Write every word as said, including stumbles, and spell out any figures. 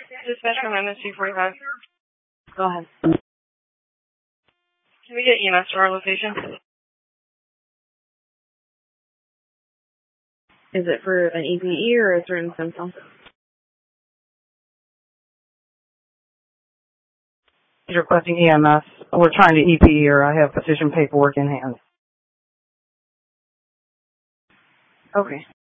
Dispatch from M S two forty-five. Go ahead. Can we get E M S to our location? Is it for an E P E or a certain symptom? He's requesting E M S. We're trying to E P E her. I have physician paperwork in hand. Okay.